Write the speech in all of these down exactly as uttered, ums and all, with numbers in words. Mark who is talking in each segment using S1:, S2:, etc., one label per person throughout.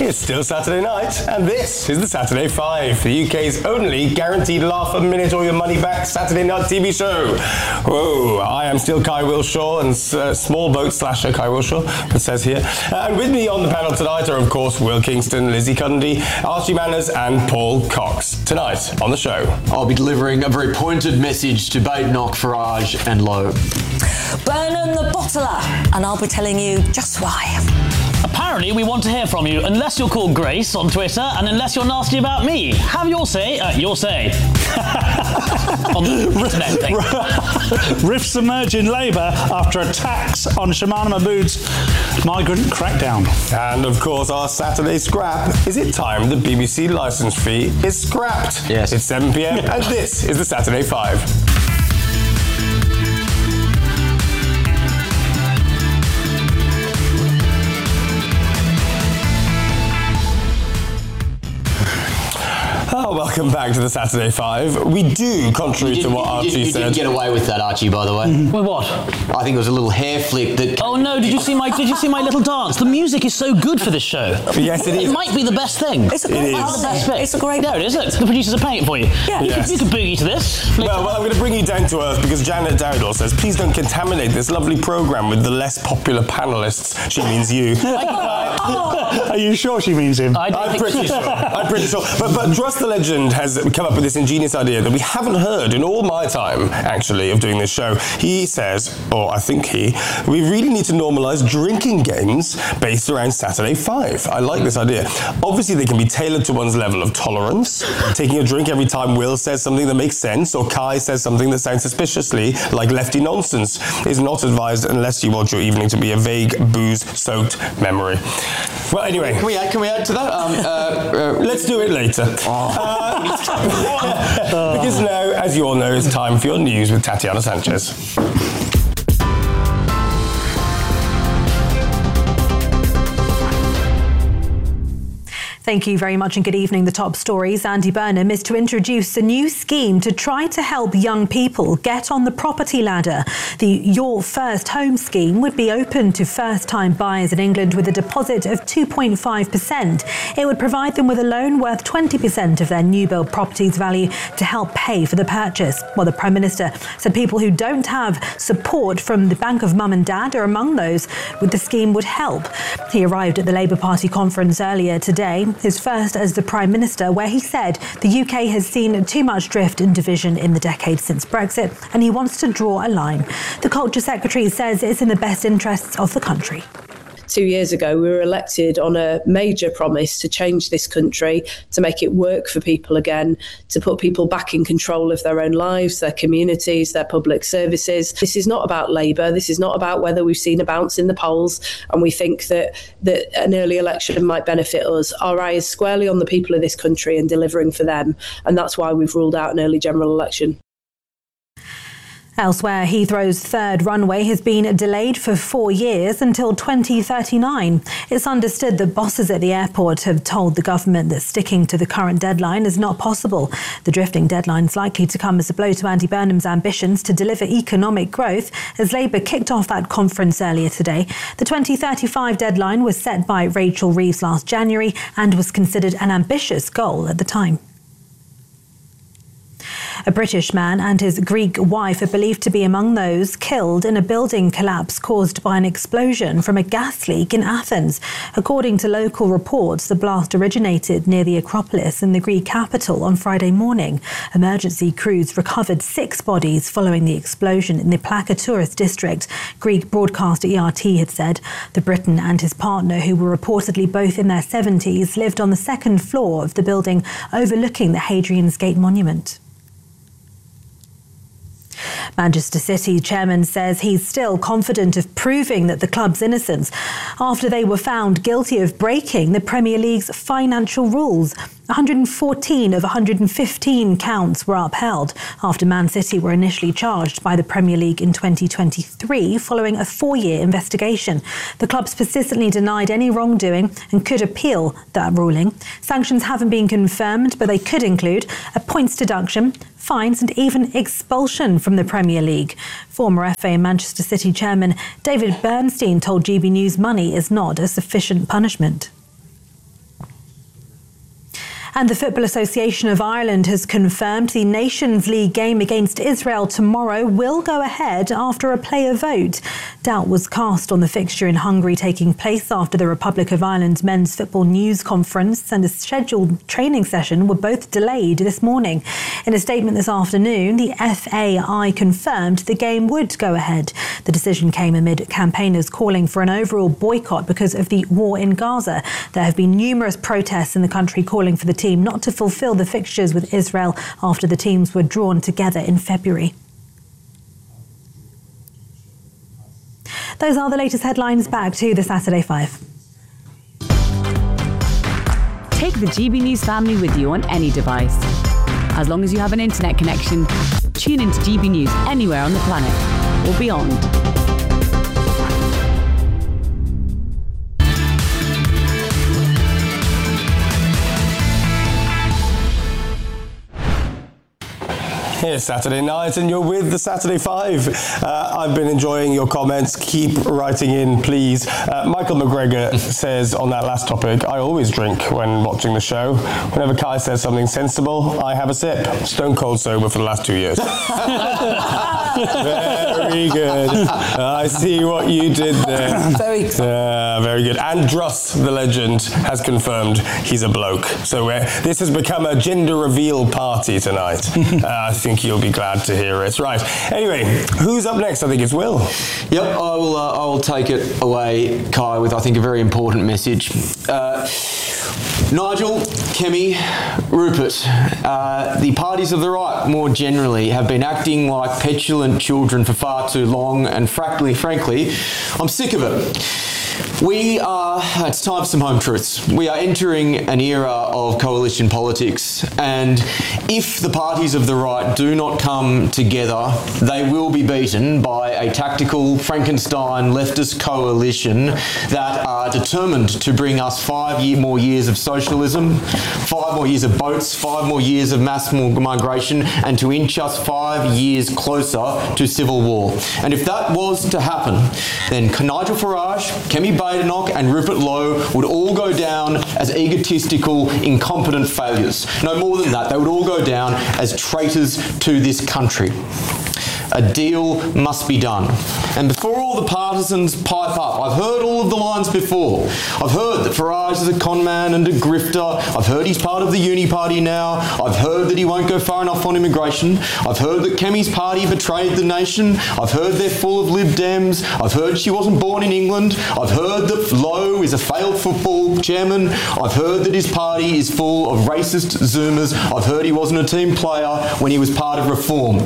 S1: It's still Saturday night, and this is the Saturday Five, the U K's only guaranteed laugh a minute or your money back Saturday night T V show. Whoa, I am still Kai Wilshaw, and uh, small boat slasher Kai Wilshaw, it says here. Uh, and with me on the panel tonight are, of course, Will Kingston, Lizzie Cundy, Archie Manners, and Paul Cox. Tonight on the show,
S2: I'll be delivering a very pointed message to Badenoch, Farage, and Lowe.
S3: Burnham the Bottler, and I'll be telling you just why.
S4: Apparently, we want to hear from you, unless you're called Grace on Twitter, and unless you're nasty about me. Have your say, uh, your say. On the internet thing.
S5: Rifts emerge in Labour after attacks on Shamana Mahmood's migrant crackdown.
S1: And of course, our Saturday scrap. Is it time the B B C licence fee is scrapped?
S2: Yes.
S1: It's seven p m, and this is the Saturday Five. Oh, welcome back to the Saturday Five. We do, contrary to what Archie
S2: you, you
S1: said.
S2: You didn't get away with that, Archie, by the way.
S4: Mm-hmm. With what?
S2: I think it was a little hair flick that...
S4: Oh no, did you see my did you see my little dance? The music is so good for this show.
S1: Yes, it is.
S4: It might be the best thing.
S3: It's a great
S1: It
S3: part
S1: is.
S3: of
S4: The best bit.
S3: It's a great
S4: No, it is. Look, the producers are paying it for you.
S3: Yeah.
S4: You,
S1: Yes.
S4: can, you can boogie to this.
S1: Well, well, I'm going to bring you down to earth because Janet Dowdall says, please don't contaminate this lovely programme with the less popular panellists. She means you.
S5: Are you sure she means him?
S4: I don't
S1: I'm
S4: think
S1: pretty sure. I'm pretty sure. But, but Trust the Legend has come up with this ingenious idea that we haven't heard in all my time, actually, of doing this show. He says, or I think he, we really need to normalise drinking games based around Saturday Five. I like this idea. Obviously, they can be tailored to one's level of tolerance. Taking a drink every time Will says something that makes sense or Kai says something that sounds suspiciously like lefty nonsense is not advised unless you want your evening to be a vague, booze-soaked memory. Well, anyway.
S2: Can we add, can we add to that? Um, uh, uh,
S1: Let's do it later. Uh, because now, as you all know, it's time for your news with Tatiana Sanchez.
S6: Thank you very much and good evening. The top stories. Andy Burnham is to introduce a new scheme to try to help young people get on the property ladder. The Your First Home scheme would be open to first-time buyers in England with a deposit of two point five percent. It would provide them with a loan worth twenty percent of their new-build property's value to help pay for the purchase. Well, the Prime Minister said people who don't have support from the Bank of Mum and Dad are among those with the scheme would help. He arrived at the Labour Party conference earlier today, his first as the Prime Minister, where he said the U K has seen too much drift and division in the decade since Brexit, and he wants to draw a line. The Culture Secretary says it's in the best interests of the country.
S7: Two years ago, we were elected on a major promise to change this country, to make it work for people again, to put people back in control of their own lives, their communities, their public services. This is not about Labour. This is not about whether we've seen a bounce in the polls and we think that, that an early election might benefit us. Our eye is squarely on the people of this country and delivering for them. And that's why we've ruled out an early general election.
S6: Elsewhere, Heathrow's third runway has been delayed for four years until twenty thirty-nine. It's understood that bosses at the airport have told the government that sticking to the current deadline is not possible. The drifting deadline is likely to come as a blow to Andy Burnham's ambitions to deliver economic growth as Labour kicked off that conference earlier today. The twenty thirty-five deadline was set by Rachel Reeves last January and was considered an ambitious goal at the time. A British man and his Greek wife are believed to be among those killed in a building collapse caused by an explosion from a gas leak in Athens. According to local reports, the blast originated near the Acropolis in the Greek capital on Friday morning. Emergency crews recovered six bodies following the explosion in the Plakatouris district, Greek broadcaster E R T had said. The Briton and his partner, who were reportedly both in their seventies, lived on the second floor of the building overlooking the Hadrian's Gate monument. Manchester City chairman says he's still confident of proving that the club's innocence after they were found guilty of breaking the Premier League's financial rules. one hundred fourteen of one hundred fifteen counts were upheld after Man City were initially charged by the Premier League in twenty twenty-three following a four-year investigation. The clubs persistently denied any wrongdoing and could appeal that ruling. Sanctions haven't been confirmed, but they could include a points deduction, fines and even expulsion from the Premier League. Former F A and Manchester City chairman David Bernstein told G B News money is not a sufficient punishment. And the Football Association of Ireland has confirmed the Nations League game against Israel tomorrow will go ahead after a player vote. Doubt was cast on the fixture in Hungary taking place after the Republic of Ireland's men's football news conference and a scheduled training session were both delayed this morning. In a statement this afternoon, the F A I confirmed the game would go ahead. The decision came amid campaigners calling for an overall boycott because of the war in Gaza. There have been numerous protests in the country calling for the team not to fulfil the fixtures with Israel after the teams were drawn together in February. Those are the latest headlines. Back to the Saturday Five.
S8: Take the G B News family with you on any device. As long as you have an internet connection, tune into G B News anywhere on the planet or beyond.
S1: It's Saturday night and you're with the Saturday Five. Uh, I've been enjoying your comments. Keep writing in, please. Uh, Michael McGregor says on that last topic, I always drink when watching the show. Whenever Kai says something sensible, I have a sip. Stone cold sober for the last two years. Very good. I see what you did there.
S3: Very good.
S1: Uh, very good. And Druss, the legend, has confirmed he's a bloke. So uh, this has become a gender reveal party tonight. uh, I think you'll be glad to hear it. Right. Anyway, who's up next? I think it's Will.
S2: Yep, I will. Uh, I will take it away, Kai, with I think a very important message. Uh, Nigel, Kemi, Rupert, uh, the parties of the right more generally have been acting like petulant children for far too long, and frankly, frankly, I'm sick of it. We are, it's time for some home truths. We are entering an era of coalition politics, and if the parties of the right do not come together, they will be beaten by a tactical Frankenstein leftist coalition that are determined to bring us five year, more years of socialism, five more years of boats, five more years of mass migration, and to inch us five years closer to civil war. And if that was to happen, then Nigel Farage, Kemi Badenoch and Rupert Lowe would all go down as egotistical, incompetent failures. No more than that, they would all go down as traitors to this country. A deal must be done. And before all the partisans pipe up, I've heard all of the lines before. I've heard that Farage is a con man and a grifter. I've heard he's part of the uni party now. I've heard that he won't go far enough on immigration. I've heard that Kemi's party betrayed the nation. I've heard they're full of Lib Dems. I've heard she wasn't born in England. I've heard that Lowe is a failed football chairman. I've heard that his party is full of racist Zoomers. I've heard he wasn't a team player when he was part of Reform.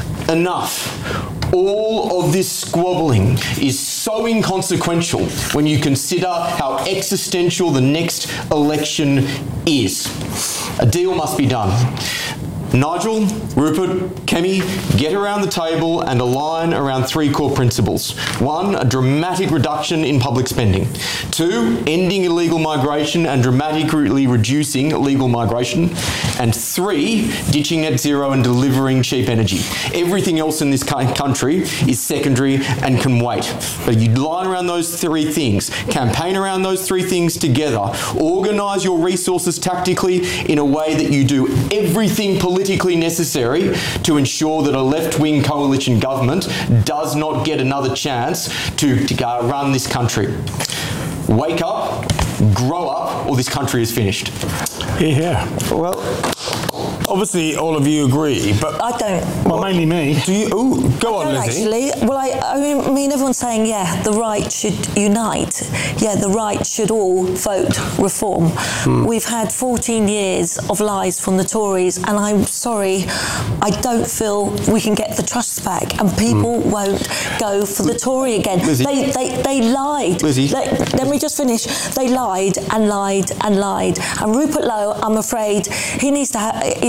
S2: Enough. All of this squabbling is so inconsequential when you consider how existential the next election is. A deal must be done. Nigel, Rupert, Kemi, get around the table and align around three core principles. One, a dramatic reduction in public spending. Two, ending illegal migration and dramatically reducing illegal migration. And three, ditching net zero and delivering cheap energy. Everything else in this country is secondary and can wait. But you line around those three things, campaign around those three things together, organise your resources tactically in a way that you do everything politically politically necessary to ensure that a left-wing coalition government does not get another chance to, to uh, run this country. Wake up, grow up, or this country is finished.
S5: Yeah.
S1: Well, obviously all of you agree, but
S3: I don't.
S5: Well, mainly me.
S1: do you? Ooh, go on,
S3: No,
S1: Lizzie.
S3: actually, well, I, I mean, everyone's saying, yeah, the right should unite. Yeah, the right should all vote reform. Hmm. We've had fourteen years of lies from the Tories, and I'm sorry, I don't feel we can get the trust back, and people hmm. won't go for the Tory again.
S2: Lizzie.
S3: They, they, they lied.
S2: Lizzie.
S3: Let, let me just finish. They lied and lied and lied. And Rupert Lowe, I'm afraid, he needs to, ha- you know,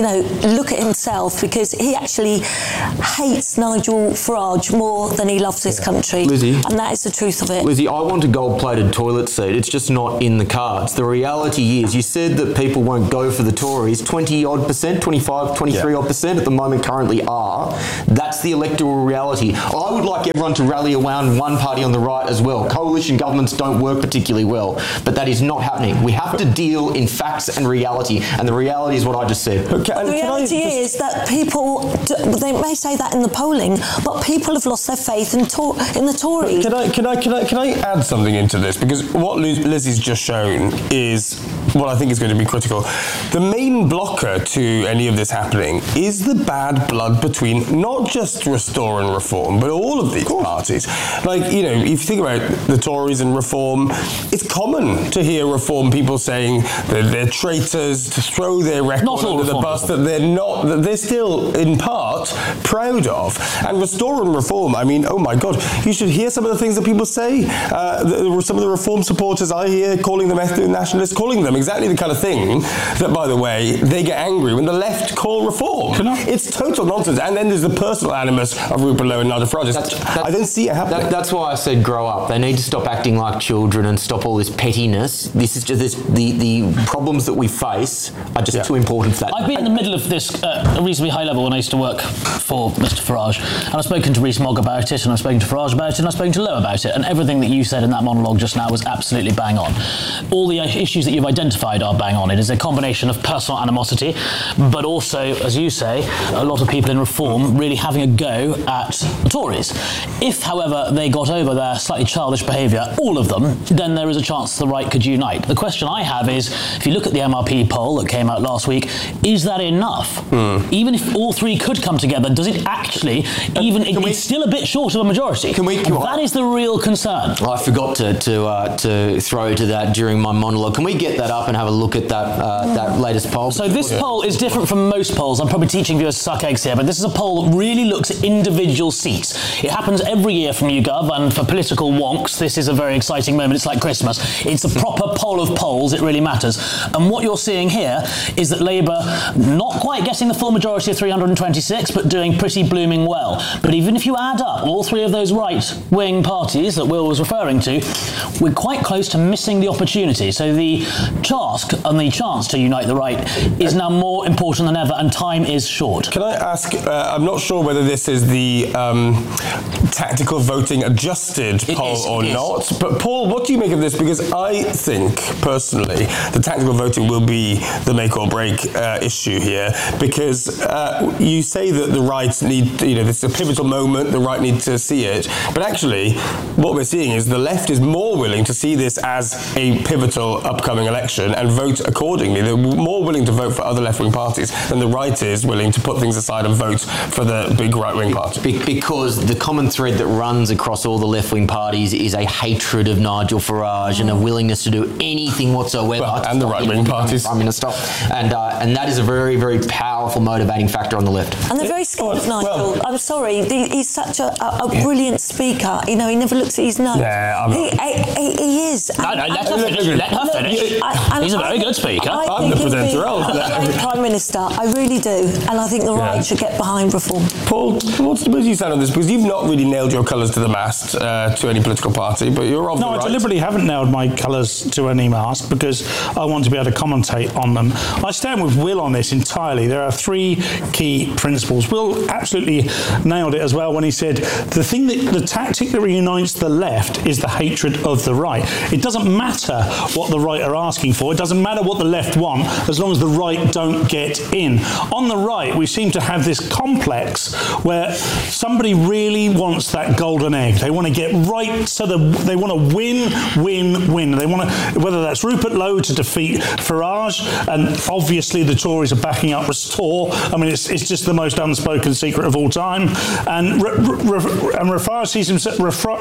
S3: know, look at himself, because he actually hates Nigel Farage more than he loves this country.
S2: Lizzie,
S3: and that is the truth of it.
S2: Lizzie, I want a gold-plated toilet seat. It's just not in the cards. The reality is, you said that people won't go for the Tories. twenty odd percent, twenty-five, twenty-three odd percent at the moment currently are. That's the electoral reality. I would like everyone to rally around one party on the right as well. Coalition governments don't work particularly well, but that is not happening. We have to deal in facts and reality, and the reality is what I just said.
S3: Okay, the reality is that people, they may say that in the polling, but people have lost their faith in, to- in the Tories.
S1: Can I, can I, can I, can I add something into this? Because what Liz, Lizzie's just shown is what I think is going to be critical. The main blocker to any of this happening is the bad blood between not just Restore and Reform, but all of these parties. Like, you know, if you think about the Tories and Reform, it's common to hear Reform people saying that they're traitors, to throw their record under the bus, that they're not, that they're still in part proud of. And Restore and Reform, I mean, oh my God, you should hear some of the things that people say. Uh, the, some of the Reform supporters I hear calling them ethno-nationalists, calling them exactly the kind of thing that, by the way, they get angry when the left call Reform. It's total nonsense. And then there's the personal animus of Rupert Lowe and Nigel Farage. I don't see it happening.
S2: That, that's why I said grow up. They need to stop acting like children and stop all this pettiness. This is just this, the the problems that we face are just yeah. too important for that.
S4: I've been in the middle of this uh, reasonably high level when I used to work for Mister Farage, and I've spoken to Rees-Mogg about it, and I've spoken to Farage about it, and I've spoken to Lowe about it, and everything that you said in that monologue just now was absolutely bang on. All the issues that you've identified are bang on. It is a combination of personal animosity, but also, as you say, a lot of people in Reform really having a go at the Tories. If, however, they got over their slightly childish behaviour, all of them, then there is a chance the right could unite. The question I have is, if you look at the M R P poll that came out last week, is that enough? Mm. Even if all three could come together, does it actually, uh, even, it, we, it's still a bit short of a majority.
S2: Can we, can
S4: that is the real concern.
S2: I forgot to to, uh, to throw to that during my monologue. Can we get that up and have a look at that uh, that latest poll?
S4: So this yeah. poll is different from most polls. I'm probably teaching viewers to suck eggs here, but this is a poll that really looks at individual seats. It happens every year from YouGov, and for political wonks, this is a very exciting moment. It's like Christmas. It's a proper poll of polls. It really matters. And what you're seeing here is that Labour not quite getting the full majority of three hundred twenty-six, but doing pretty blooming well. But even if you add up all three of those right-wing parties that Will was referring to, we're quite close to missing the opportunity. So the task and the chance to unite the right is now more important than ever, and time is short.
S1: Can I ask, uh, I'm not sure whether this is the um, tactical voting adjusted it poll is, or not, but Paul, what do you make of this? Because I think, personally, the tactical voting will be the make or break uh, issue here, because uh, you say that the right need, you know, this is a pivotal moment, the right need to see it, but actually what we're seeing is the left is more willing to see this as a pivotal upcoming election and vote accordingly. They're more willing to vote for other left-wing parties than the right is willing to put things aside and vote for the big right-wing party.
S2: Be- because the common thread that runs across all the left-wing parties is a hatred of Nigel Farage and a willingness to do anything whatsoever.
S1: Well, and the right-wing parties.
S2: Prime Minister. And, uh, and that is a very, very powerful motivating factor on the left.
S3: And they're very scared of Nigel. Well, I'm sorry, he's such a, a, a brilliant speaker. You know, he never looks at his notes.
S1: Yeah, I'm
S3: he, he, he is.
S4: No, no, let her finish. Let her finish. I, He's a very good speaker.
S3: I
S1: I'm the presenter.
S3: Be Prime Minister, I really do, and I think the right yeah. should get behind Reform.
S1: Paul, what's the you stand on this? Because you've not really nailed your colours to the mast uh, to any political party, but you're of
S5: no,
S1: the right.
S5: I deliberately haven't nailed my colours to any mast because I want to be able to commentate on them. I stand with Will on this entirely. There are three key principles. Will absolutely nailed it as well when he said the thing that the tactic that reunites the left is the hatred of the right. It doesn't matter what the right are asking for. It doesn't matter what the left want as long as the right don't get in. On the right, we seem to have this complex where somebody really wants that golden egg. They want to get right, so the, they want to win, win, win. They want to, whether that's Rupert Lowe to defeat Farage, and obviously the Tories are backing up Restore. I mean, it's it's just the most unspoken secret of all time. And R- R- and Farage sees himself,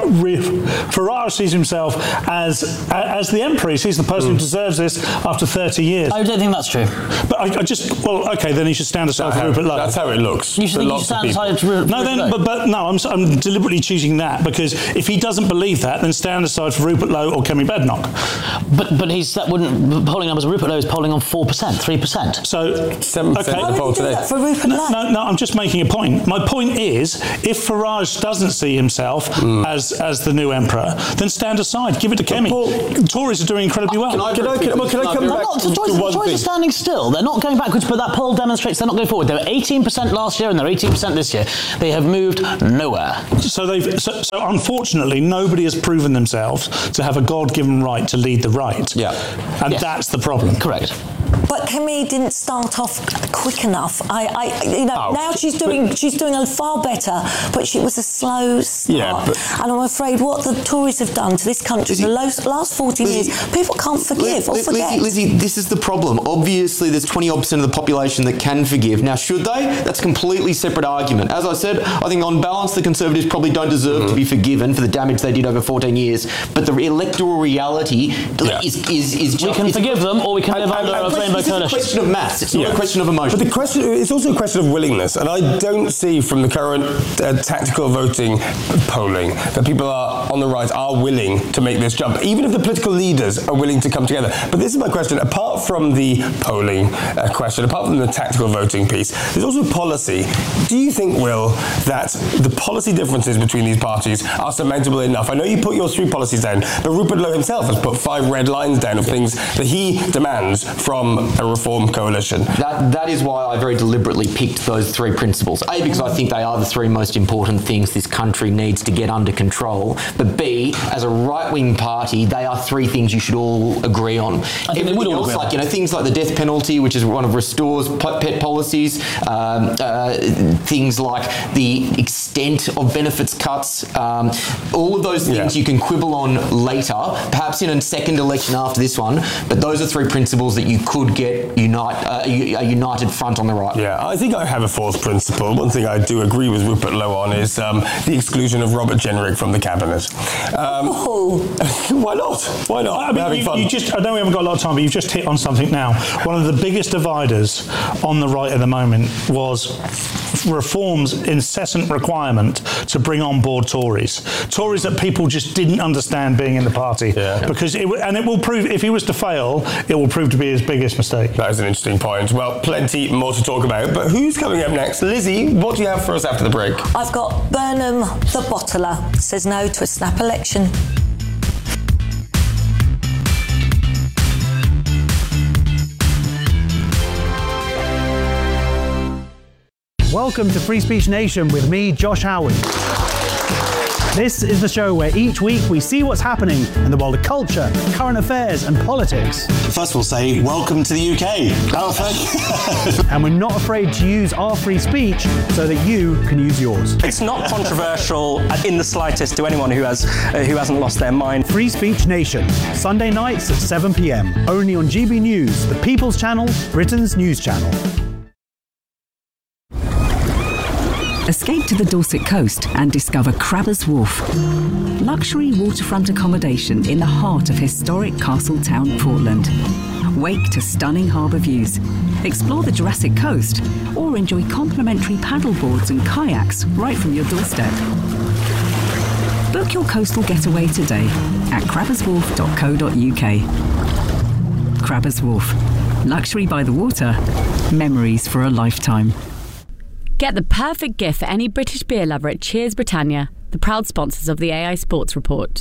S5: Farage sees himself as as the emperor. He sees the person mm. who deserves this after thirty years.
S4: I don't think that's true.
S5: But I, I just, well, okay, then he should stand aside for Rupert Lowe.
S1: That's how it looks.
S4: You should, think you should stand aside for Rupert
S5: No, then, but, but no, I'm, I'm deliberately choosing that because if he doesn't believe that, then stand aside for Rupert Lowe or Kemi Badenoch.
S4: But but he's that wouldn't polling numbers. Rupert Lowe is polling on four percent, three percent.
S5: So
S1: seven percent
S5: Okay.
S1: in the poll today.
S3: For Rupert
S5: No, no, no, I'm just making a point. My point is, if Farage doesn't see himself
S1: Mm.
S5: as as the new emperor, then stand aside, give it to Kemi.
S1: Paul-
S5: The Tories are doing incredibly well.
S2: Can I,
S1: Can I- can- well, can I come
S4: They're
S1: back
S4: not,
S1: to-
S4: the
S1: to
S4: Tories,
S1: one
S4: the Tories
S1: thing?
S4: are standing still. They're not going backwards, but that poll demonstrates they're not going forward. They were eighteen percent last year and they're eighteen percent this year. They have moved nowhere.
S5: So they've so, so unfortunately nobody has proven themselves to have a God-given right to lead the right.
S2: Yeah.
S5: And
S4: Yes.
S5: that's the problem.
S4: Correct.
S3: But Kemi didn't start off quick enough. I, I you know,
S1: Oh,
S3: now she's doing she's doing a far better, but she was a slow start.
S1: Yeah, but-
S3: and I'm afraid what the Tories have done to this country
S2: Lizzie,
S3: for the last, last fourteen
S2: Lizzie,
S3: years, people can't forgive or
S2: Li-
S3: forget.
S2: Lizzie, Lizzie, this is the problem. Obviously, there's twenty odd percent of the population that can forgive. Now, should they? That's a completely separate argument. As I said, I think on balance, the Conservatives probably don't deserve
S1: Mm-hmm.
S2: to be forgiven for the damage they did over fourteen years. But the electoral reality
S1: Yeah.
S2: is, is, is just...
S4: We can
S2: it's-
S4: forgive them or we can
S1: I-
S4: live
S1: I-
S4: under
S1: I-
S4: a
S1: this
S4: rainbow
S2: This is a
S4: coalition.
S2: question of maths. It's not
S1: Yeah.
S2: a question of emotion.
S1: But the question, it's also a question of willingness, and I don't see from the current uh, tactical voting polling that people are on the right are willing to make this jump, even if the political leaders are willing to come together. But this is my question: apart from the polling uh, question, apart from the tactical voting piece, there's also policy. Do you think, Will, that the policy differences between these parties are surmountable enough? I know you put your three policies down, but Rupert Lowe himself has put five red lines down of things that he demands from a reform coalition.
S2: That, that is why I very deliberately picked those three principles. A, because I think they are the three most important things this country needs to get under control. But B, as a right-wing party, they are three things you should all agree on.
S4: think they would all
S2: else,
S4: agree on
S2: like, you know, things like the death penalty, which is one of Restore's pet policies, um, uh, things like the extent of benefits cuts, um, all of those things
S1: Yeah.
S2: you can quibble on later, perhaps in a second election after this one, but those are three principles that you could get unite, uh, a united front on the right.
S1: Yeah, I think I have a fourth principle. One thing I do agree with Rupert Lowe on is um, the exclusion of Robert Jenrick from the cabinet. Um,
S3: Oh.
S1: why not? Why not?
S5: I
S1: We're
S5: mean,
S1: having
S5: you,
S1: fun.
S5: you just, I know we haven't got a lot of time, but you've just hit on something now. One of the biggest dividers on the right at the moment was Reform's incessant requirement to bring on board Tories. Tories that people just didn't understand being in the party.
S1: Yeah.
S5: Because it, w- and it will prove, if he was to fail, it will prove to be his biggest mistake.
S1: That is an interesting point. Well, plenty more to talk about, but who's coming up next? Lizzie, what do you have for us after the break?
S3: I've got Burnham the bottler says no to a snap election.
S9: Welcome to Free Speech Nation with me, Josh Howard. This is the show where each week we see what's happening in the world of culture, current affairs and politics.
S10: First we'll say, welcome to the U K. Oh, thank
S9: And we're not afraid to use our free speech so that you can use yours.
S11: It's not controversial in the slightest to anyone who has uh, who hasn't lost their mind.
S9: Free Speech Nation, Sunday nights at seven p m, only on G B News, the People's Channel, Britain's news channel.
S8: Escape to the Dorset coast and discover Crabbers Wharf. Luxury waterfront accommodation in the heart of historic Castletown, Portland. Wake to stunning harbour views. Explore the Jurassic Coast or enjoy complimentary paddleboards and kayaks right from your doorstep. Book your coastal getaway today at crabbers wharf dot co dot u k. Crabbers Wharf. Luxury by the water. Memories for a lifetime.
S12: Get the perfect gift for any British beer lover at Cheers Britannia, the proud sponsors of the A I Sports Report.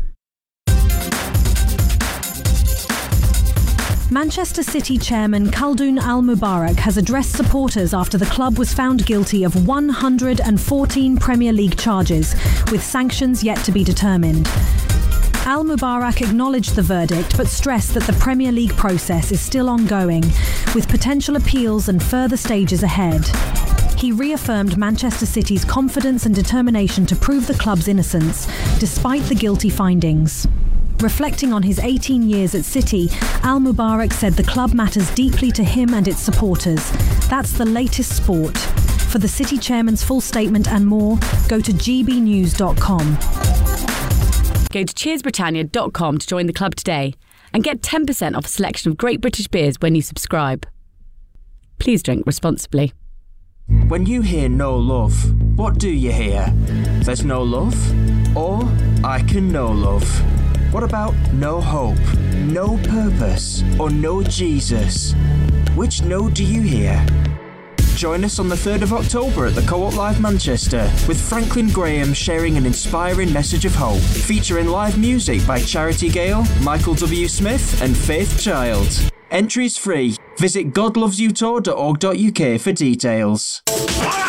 S6: Manchester City chairman Khaldoon Al-Mubarak has addressed supporters after the club was found guilty of one hundred fourteen Premier League charges, with sanctions yet to be determined. Al-Mubarak acknowledged the verdict but stressed that the Premier League process is still ongoing, with potential appeals and further stages ahead. He reaffirmed Manchester City's confidence and determination to prove the club's innocence, despite the guilty findings. Reflecting on his eighteen years at City, Al-Mubarak said the club matters deeply to him and its supporters. That's the latest sport. For the City chairman's full statement and more, go to g b news dot com.
S12: Go to cheers britannia dot com to join the club today and get ten percent off a selection of great British beers when you subscribe. Please drink responsibly.
S13: When you hear no love, what do you hear? There's no love? Or I can know love. What about no hope, no purpose, or no Jesus? which no do you hear? Join us on the third of October at the Co-op Live Manchester, with Franklin Graham sharing an inspiring message of hope, featuring live music by Charity Gale, Michael W. Smith and Faith Child. Entries free. Visit god loves you tour dot org dot U K for details.